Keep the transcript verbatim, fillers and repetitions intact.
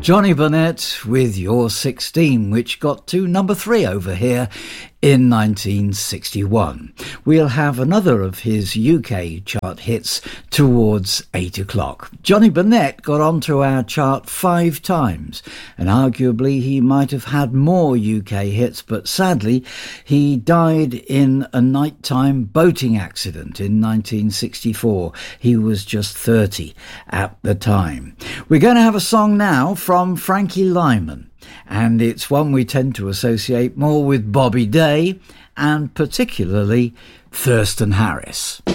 Johnny Burnett with You're sixteen, which got to number three over here in nineteen sixty-one. We'll have another of his U K chart hits towards eight o'clock. Johnny Burnett got onto our chart five times, and arguably he might have had more U K hits, but sadly he died in a nighttime boating accident in nineteen sixty-four. He was just thirty at the time. We're going to have a song now from Frankie Lyman, and it's one we tend to associate more with Bobby Day and particularly Thurston Harris.